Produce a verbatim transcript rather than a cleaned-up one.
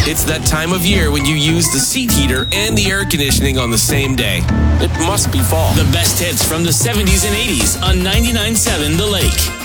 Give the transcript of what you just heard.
It's that time of year when you use the seat heater and the air conditioning on the same day. It must be fall. The best hits from the seventies and eighties on ninety-nine point seven The Lake.